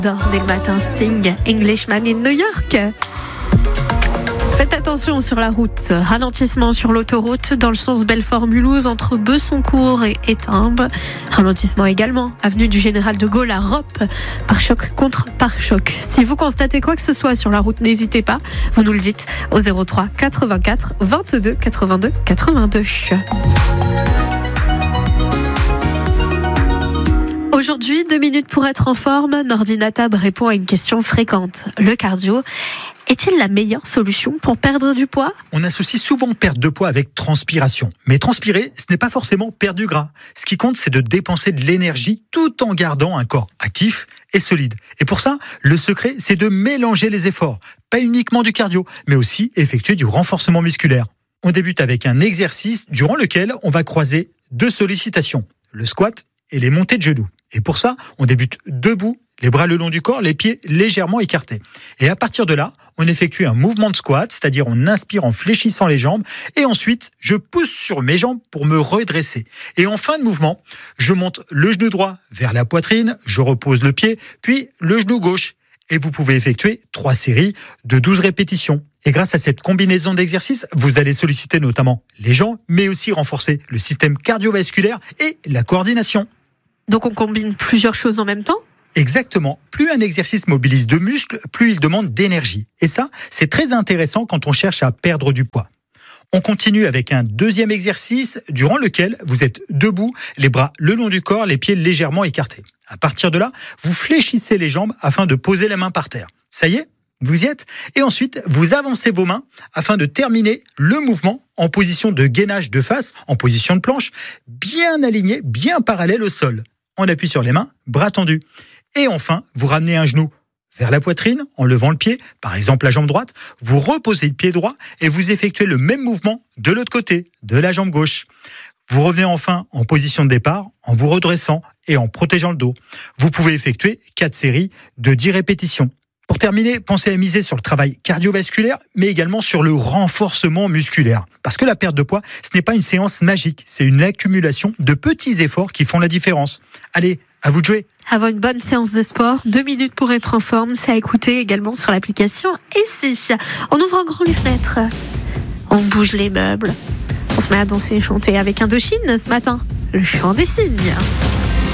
Dès le matin, Sting, Englishman in New York. Faites attention sur la route. Ralentissement sur l'autoroute dans le sens Belfort-Mulhouse entre Besoncourt et Étampes. Ralentissement également avenue du Général de Gaulle à Roppe. Pare-choc contre pare-choc. Si vous constatez quoi que ce soit sur la route, n'hésitez pas. Vous nous le dites au 03 84 22 82 82. Aujourd'hui, 2 minutes pour être en forme. Nordinatab répond à une question fréquente. Le cardio est-il la meilleure solution pour perdre du poids ? On associe souvent perte de poids avec transpiration. Mais transpirer, ce n'est pas forcément perdre du gras. Ce qui compte, c'est de dépenser de l'énergie tout en gardant un corps actif et solide. Et pour ça, le secret, c'est de mélanger les efforts. Pas uniquement du cardio, mais aussi effectuer du renforcement musculaire. On débute avec un exercice durant lequel on va croiser 2 sollicitations, le squat et les montées de genoux. Et pour ça, on débute debout, les bras le long du corps, les pieds légèrement écartés. Et à partir de là, on effectue un mouvement de squat, c'est-à-dire on inspire en fléchissant les jambes, et ensuite, je pousse sur mes jambes pour me redresser. Et en fin de mouvement, je monte le genou droit vers la poitrine, je repose le pied, puis le genou gauche. Et vous pouvez effectuer 3 séries de 12 répétitions. Et grâce à cette combinaison d'exercices, vous allez solliciter notamment les jambes, mais aussi renforcer le système cardiovasculaire et la coordination. Donc on combine plusieurs choses en même temps ? Exactement. Plus un exercice mobilise de muscles, plus il demande d'énergie. Et ça, c'est très intéressant quand on cherche à perdre du poids. On continue avec un deuxième exercice durant lequel vous êtes debout, les bras le long du corps, les pieds légèrement écartés. À partir de là, vous fléchissez les jambes afin de poser les mains par terre. Ça y est ? Vous y êtes ? Et ensuite, vous avancez vos mains afin de terminer le mouvement en position de gainage de face, en position de planche, bien aligné, bien parallèle au sol. On appuie sur les mains, bras tendus. Et enfin, vous ramenez un genou vers la poitrine en levant le pied, par exemple la jambe droite. Vous reposez le pied droit et vous effectuez le même mouvement de l'autre côté, de la jambe gauche. Vous revenez enfin en position de départ en vous redressant et en protégeant le dos. Vous pouvez effectuer 4 séries de 10 répétitions. Pour terminer, pensez à miser sur le travail cardiovasculaire, mais également sur le renforcement musculaire. Parce que la perte de poids, ce n'est pas une séance magique, c'est une accumulation de petits efforts qui font la différence. Allez, à vous de jouer. Avant une bonne séance de sport, 2 minutes pour être en forme, c'est à écouter également sur l'application Ici. On ouvre en grand les fenêtres, on bouge les meubles, on se met à danser et chanter avec Indochine ce matin, le chant des cygnes.